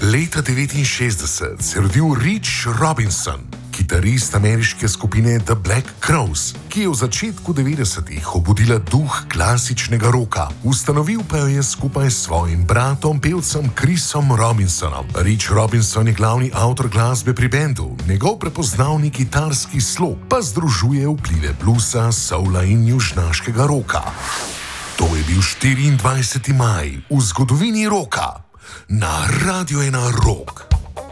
Leta 1969 se je rodil Rich Robinson, kitarist ameriške skupine The Black Crowes, ki je v začetku 90-ih obudila duh klasičnega roka. Ustanovil pa jo je skupaj s svojim bratom, pevcem Chrisom Robinsonom. Rich Robinson je glavni avtor glasbe pri bendu, njegov prepoznavni kitarski slog pa združuje vplive bluesa, soula in južnaškega roka. To je bil 24. maj v zgodovini roka na Radio 1 Rock.